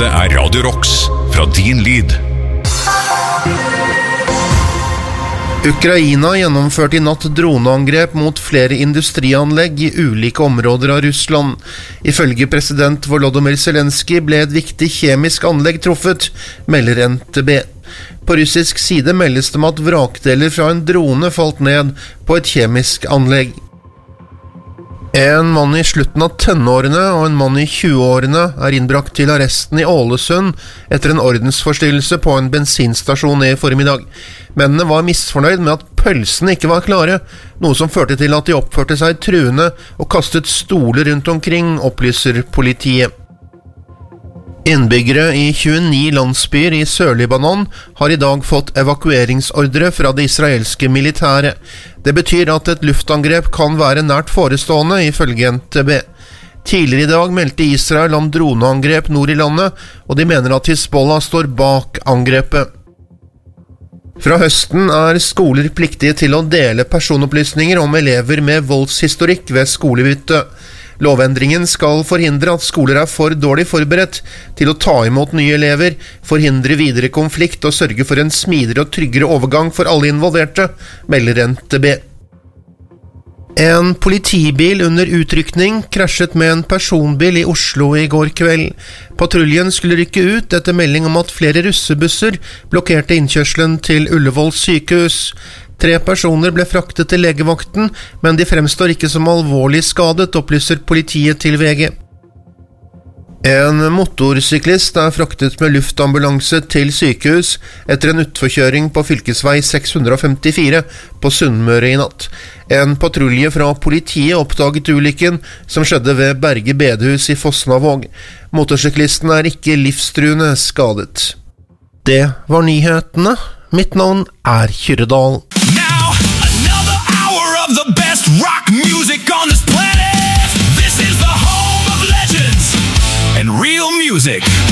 Dette Radio Rocks fra Din Lyd. Ukraina gjennomførte i natt droneangrep mot flere industrianlegg i ulike områder av Russland. Ifølge president Volodymyr Zelenskyj ble et viktig kjemisk anlegg truffet, melder NTB. På russisk side meldes det om at vrakdeler fra en drone falt ned på et kjemisk anlegg. En mann i slutten av tenårene og en mann i 20-årene er innbrakt til arresten i Ålesund etter en ordensforstyrrelse på en bensinstasjon i formiddag. Mennene var misfornøyd med at pølsene ikke var klare, noe som førte til at de oppførte seg truende og kastet stoler rundt omkring, opplyser politiet. Innbyggere i 29 landsbyer i Sør-Libanon har i dag fått evakueringsordre fra det israelske militæret. Det betyr at et luftangrep kan være nært forestående, ifølge NTB. Tidligere i dag meldte Israel om droneangrep nord i landet, og de mener at Hizbollah står bak angrepet. Fra høsten er skoler pliktige til å dele personopplysninger om elever med voldshistorikk ved skolebytte. Lovendringen skal forhindre at skoler er for dårlig forberedt til å ta imot nye elever, forhindre videre konflikt og sørge for en smidigere og tryggere overgang for alle involverte, melder NTB. En politibil under utrykning krasjet med en personbil i Oslo i går kveld. Patruljen skulle rykke ut etter melding om at flere russebusser blokkerte innkjørselen til Ullevål sykehus. 3 personer ble fraktet til legevakten, men de fremstår ikke som alvorlig skadet, opplyser politiet til VG. En motorsyklist er fraktet med luftambulanse til sykehus etter en utforkjøring på fylkesvei 654 på Sunnmøre i natt. En patrulje fra politiet oppdaget ulykken som skjedde ved Berge bedehus i Fosnavåg. Motorsyklisten er ikke livstruende skadet. Det var nyhetene. Mitt navn er Kyrredal. Now, another hour of the best rock music on this planet. This is the home of legends and real music.